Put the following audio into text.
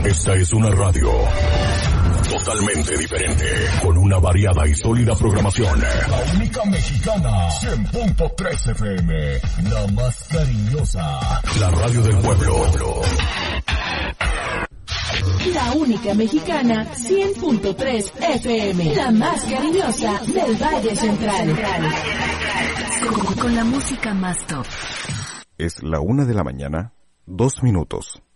Esta es una radio totalmente diferente, con una variada y sólida programación. La única mexicana, 100.3 FM, la más cariñosa. La radio del pueblo. La única mexicana, 100.3 FM, la más cariñosa del Valle Central. Con la música más top. Es la 1:02 a.m.